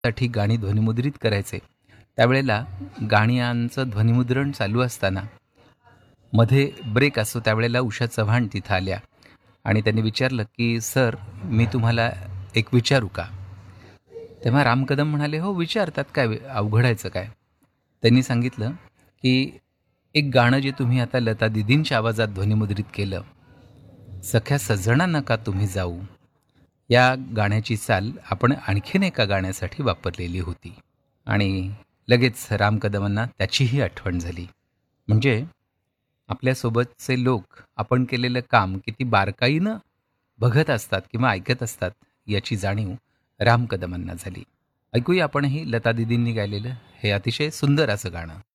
साठी गाणी ध्वनिमुद्रित करायचे, त्यावेळेला गाण्यांचं ध्वनिमुद्रण चालू असताना मध्ये ब्रेक असतो, त्यावेळेला उषा चव्हाण तिथं आल्या आणि त्यांनी विचारलं की सर, मी तुम्हाला एक विचारू का? तेव्हा राम कदम म्हणाले, हो विचारतात, काय अवघडायचं काय? त्यांनी सांगितलं की एक गाणं जे तुम्ही आता लता दिदींच्या आवाजात ध्वनिमुद्रित केलं, सख्या सज्जणा नका तुम्ही जाऊ, या गाण्याची चाल आपण आणखीन एका गाण्यासाठी वापरलेली होती. आणि लगेच राम कदमांना त्याचीही आठवण झाली. म्हणजे आपल्यासोबतचे लोक आपण केलेलं काम किती बारकाईनं बघत असतात किंवा ऐकत असतात, याची जाणीव राम कदमांना झाली. ऐकूया आपणही लता दिदींनी गायलेलं हे अतिशय सुंदर असं गाणं.